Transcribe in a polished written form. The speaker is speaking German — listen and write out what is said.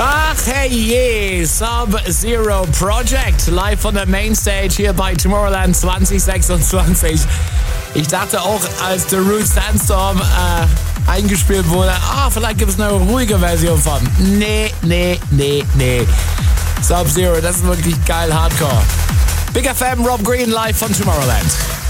Ach hey je, Sub-Zero Project, live von der Mainstage hier bei Tomorrowland 2026. Ich dachte auch, als The Root Sandstorm eingespielt wurde, vielleicht gibt es eine ruhige Version von. Nee. Sub-Zero, das ist wirklich geil Hardcore. Big FM, Rob Green live von Tomorrowland.